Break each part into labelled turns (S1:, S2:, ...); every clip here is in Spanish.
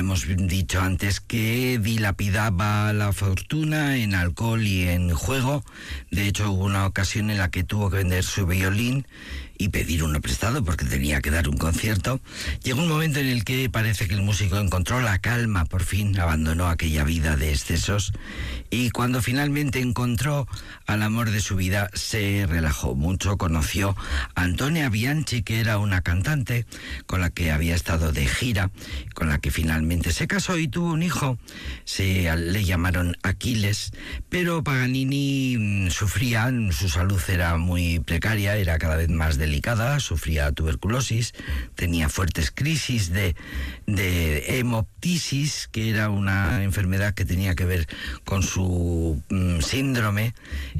S1: hemos dicho antes que dilapidaba la fortuna en alcohol y en juego. De hecho, hubo una ocasión en la que tuvo que vender su violín y pedir uno prestado porque tenía que dar un concierto. Llegó un momento en el que parece que el músico encontró la calma, por fin abandonó aquella vida de excesos y cuando finalmente encontró al amor de su vida se relajó mucho. Conoció a Antonia Bianchi, que era una cantante con la que había estado de gira, con la que finalmente se casó y tuvo un hijo. Le llamaron Aquiles, pero Paganini sufría, su salud era muy precaria, era cada vez más delicada, sufría tuberculosis, tenía fuertes crisis de hemoptisis, que era una enfermedad que tenía que ver con su síndrome,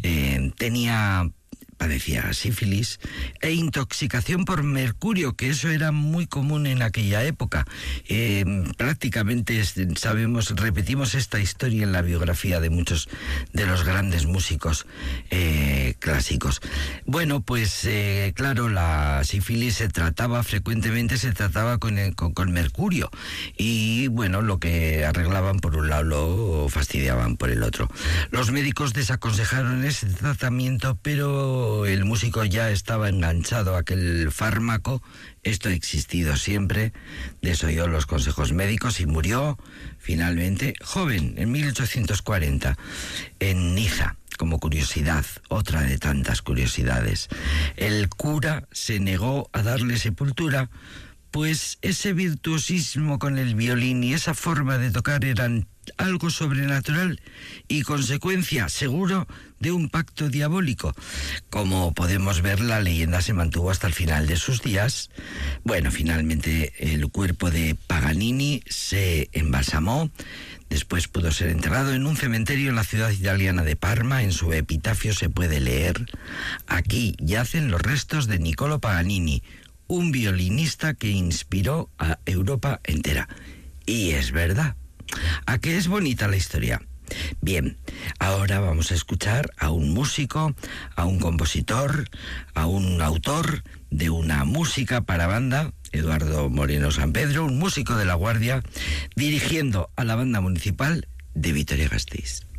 S1: padecía sífilis e intoxicación por mercurio, que eso era muy común en aquella época. Prácticamente repetimos esta historia en la biografía de muchos de los grandes músicos clásicos. Bueno, pues claro, la sífilis frecuentemente se trataba con mercurio y bueno, lo que arreglaban por un lado lo fastidiaban por el otro. Los médicos desaconsejaron ese tratamiento, pero el músico ya estaba enganchado a aquel fármaco. Esto ha existido siempre, desoyó los consejos médicos y murió finalmente joven, en 1840, en Niza. Como curiosidad, otra de tantas curiosidades, el cura se negó a darle sepultura, pues ese virtuosismo con el violín y esa forma de tocar eran algo sobrenatural y consecuencia, seguro, de un pacto diabólico. Como podemos ver, la leyenda se mantuvo hasta el final de sus días. Bueno, finalmente el cuerpo de Paganini se embalsamó. Después pudo ser enterrado en un cementerio en la ciudad italiana de Parma. En su epitafio se puede leer: aquí yacen los restos de Niccolò Paganini, un violinista que inspiró a Europa entera. Y es verdad. ¿A qué es bonita la historia? Bien, ahora vamos a escuchar a un músico, a un compositor, a un autor de una música para banda, Eduardo Moreno Sampedro, un músico de La Guardia, dirigiendo a la banda municipal de Vitoria-Gasteiz.